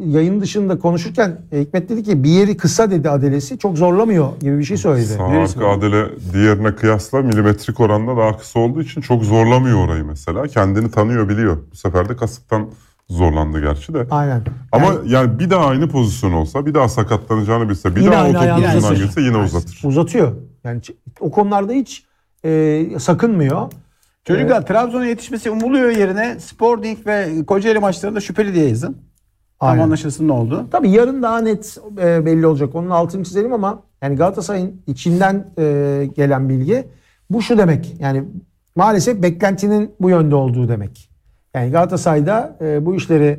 yayın dışında konuşurken Hikmet dedi ki bir yeri kısa dedi Adelesi. Çok zorlamıyor gibi bir şey söyledi. Sağ arka Adele diğerine kıyasla milimetrik oranda daha kısa olduğu için çok zorlamıyor orayı mesela. Kendini tanıyor, biliyor. Bu sefer de kasıktan zorlandı gerçi de. Aynen. Ama yani bir daha aynı pozisyon olsa, bir daha sakatlanacağını bilse, bir Yine daha o aynı top ayağını ucundan uzatır. girse yine uzatır. Uzatıyor. Yani o konularda hiç sakınmıyor. Çocuklar Trabzon'a yetişmesi umuluyor yerine Sporting ve Kocaeli maçlarında şüpheli diye yazın. Tam Aynen. anlaşılsın ne oldu. Tabii yarın daha net belli olacak. Onun altını çizelim ama yani Galatasaray'ın içinden gelen bilgi bu şu demek. Yani maalesef beklentinin bu yönde olduğu demek. Yani Galatasaray'da bu işleri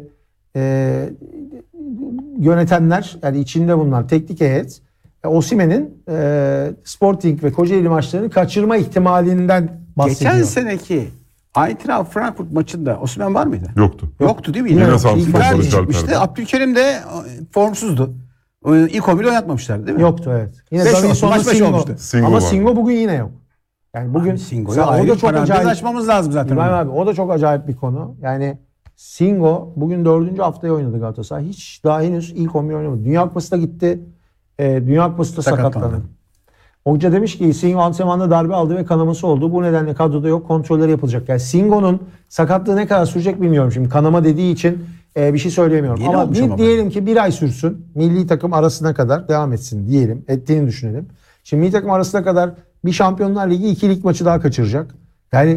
yönetenler, yani içinde bunlar teknik heyet, Osimhen'in Sporting ve Kocaeli maçlarını kaçırma ihtimalinden bahsediyor. Geçen seneki Eintracht Frankfurt maçında Osimhen var mıydı? Yoktu. Yoktu değil mi? Yine Samsun Icardi Barış çıkmıştı. Alper'de. Abdülkerim de formsuzdu. İlk 11'de oynatmamışlardı değil mi? Yoktu evet. Yine Beş Davinson'la maç beş Singo. olmuştu. Singo Ama var. Singo bugün yine yok. Yani bugün Singo'yu o ayrı da çok parantez acayip. açmamız lazım zaten. İbrahim abi o da çok acayip bir konu. Yani Singo bugün 4. haftaya oynadı Galatasaray. Hiç daha henüz ilk 11 oynamadı. Dünya Kupası'na gitti. Dünya Kupası'nda sakatlandı. Hoca demiş ki Singo antrenmanda darbe aldı ve kanaması oldu. Bu nedenle kadroda yok. Kontrolleri yapılacak. Yani Singo'nun sakatlığı ne kadar sürecek bilmiyorum şimdi. Kanama dediği için bir şey söyleyemiyorum. Yeni Ama olmuş ama diyelim ki bir ay sürsün. Milli takım arasına kadar devam etsin diyelim. Ettiğini düşünelim. Şimdi milli takım arasına kadar bir Şampiyonlar Ligi 2 lig maçı daha kaçıracak. Yani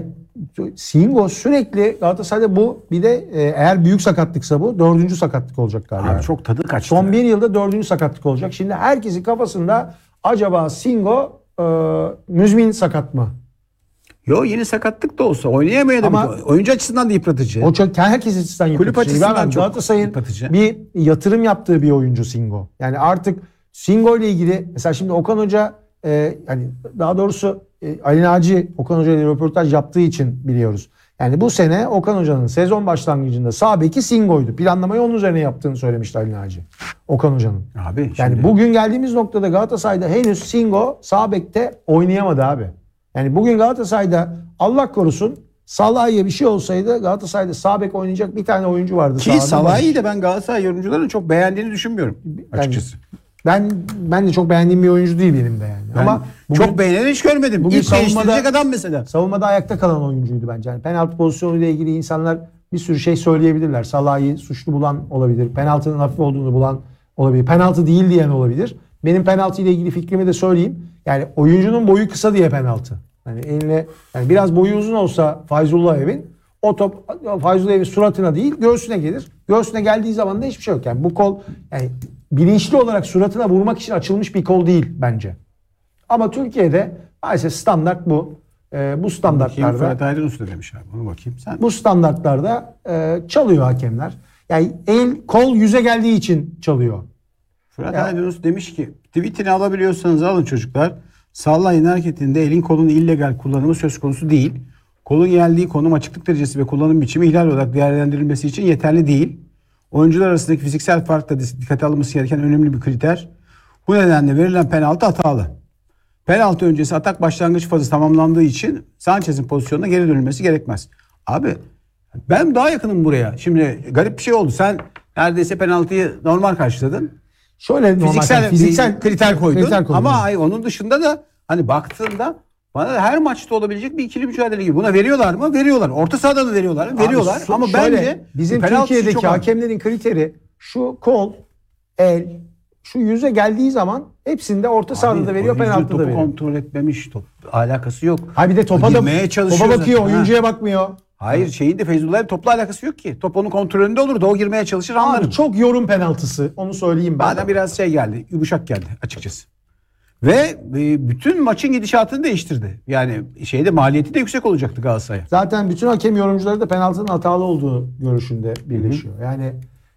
Singo sürekli Galatasaray'da bu bir de eğer büyük sakatlıksa bu 4. sakatlık olacak galiba. Abi çok tadı kaçtı. Son bir yılda 4. sakatlık olacak. Şimdi herkesin kafasında acaba Singo müzmin sakat mı? Yo yeni sakatlık da olsa oynayamayabilir. Ama Oyuncu açısından da yıpratıcı. O çok herkes açısından Kulüp yıpratıcı. açısından Ben çok Galatasaray'ın yıpratıcı. bir yatırım yaptığı bir oyuncu Singo. Yani artık Singo ile ilgili mesela şimdi Okan Hoca yani daha doğrusu Ali Naci Okan Hoca ile röportaj yaptığı için biliyoruz. Yani bu sene Okan Hoca'nın sezon başlangıcında sağ beki Singo'ydu. Planlamayı onun üzerine yaptığını söylemişti Ali Naci. Okan Hoca'nın. Abi şimdi... Yani bugün geldiğimiz noktada Galatasaray'da henüz Singo sağ bekte oynayamadı abi. Yani bugün Galatasaray'da Allah korusun Salah'a bir şey olsaydı Galatasaray'da sağ bek oynayacak bir tane oyuncu vardı. Ki Salah'ı da ben Galatasaray yorumcularının çok beğendiğini düşünmüyorum açıkçası. Ben de çok beğendiğim bir oyuncu değil benim de yani. Ben ama bugün, çok beğeneni hiç görmedim. bugün İlk değiştirecek adam mesela. Savunmada ayakta kalan oyuncuydu bence. Yani penaltı pozisyonuyla ilgili insanlar bir sürü şey söyleyebilirler. Salah'ı suçlu bulan olabilir. Penaltının hafif olduğunu bulan olabilir. Penaltı değil diyen olabilir. Benim penaltı ile ilgili fikrimi de söyleyeyim. Yani oyuncunun boyu kısa diye penaltı. Yani eline yani biraz boyu uzun olsa Fayzullah Evin o top Fayzullah Evin suratına değil göğsüne gelir. Göğsüne geldiği zaman da hiçbir şey yok. Yani bu kol yani bilinçli olarak suratına vurmak için açılmış bir kol değil bence. Ama Türkiye'de maalesef standart bu. Bu standartlarda Fırat Aydınus da demiş abi. Onu bakayım sen. bu standartlarda çalıyor hakemler. Yani kol yüze geldiği için çalıyor. Fırat Aydınus demiş ki tweetini alabiliyorsanız alın çocuklar. Sallayın hareketinde elin kolun illegal kullanımı söz konusu değil. Kolun geldiği konum, açıklık derecesi ve kullanım biçimi ihlal olarak değerlendirilmesi için yeterli değil. Oyuncular arasındaki fiziksel fark da dikkate alınması gereken önemli bir kriter. Bu nedenle verilen penaltı hatalı. Penaltı öncesi atak başlangıç fazı tamamlandığı için Sanchez'in pozisyonuna geri dönülmesi gerekmez. Abi ben daha yakınım buraya. Şimdi garip bir şey oldu. Sen neredeyse penaltıyı normal karşıladın. Şöyle Fiziksel kriter koydun. koydum. Ama onun dışında da hani baktığında bana da her maçta olabilecek bir ikili mücadele gibi. Buna veriyorlar mı? Veriyorlar. Orta sahada da veriyorlar mı? Veriyorlar. Ama şöyle, bence bizim penaltısı Türkiye'deki çok hakemlerin kriteri şu kol, el, şu yüze geldiği zaman hepsinde orta sahada da veriyor, penaltı da topu veriyor. kontrol etmemiş. Top alakası yok. Ha bir de topa Girmeye çalışıyor bakıyor, zaten. oyuncuya bakmıyor. Hayır şeyin de Feyzullah'ın topla alakası yok ki. Top onun kontrolünde olurdu. O girmeye çalışır anlarım. Abi çok yorum penaltısı. Onu söyleyeyim ben. Bana biraz şey geldi. Yumuşak geldi açıkçası. Ve bütün maçın gidişatını değiştirdi. Yani maliyeti de yüksek olacaktı Galatasaray'a. Zaten bütün hakem yorumcuları da penaltının hatalı olduğu görüşünde birleşiyor. Yani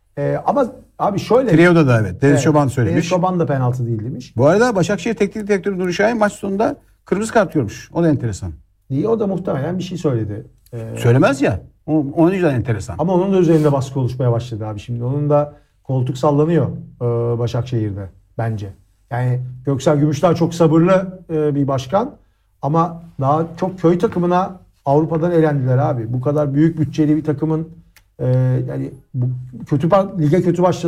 ama abi şöyle. Trio'da da evet. Deniz Çoban söylemiş. Deniz Çoban da penaltı değil demiş. Bu arada Başakşehir Teknik Direktörü Nuri Şahin maç sonunda kırmızı kart görmüş. O da enteresan. O da muhtemelen bir şey söyledi. Söylemez ya. Onun yüzden enteresan. Ama onun da üzerinde baskı oluşmaya başladı abi. Şimdi onun da koltuk sallanıyor Başakşehir'de bence. Yani Göksel Gümüşdağ çok sabırlı bir başkan ama daha çok köy takımına Avrupa'dan elendiler abi. Bu kadar büyük bütçeli bir takımın yani lige kötü başladı.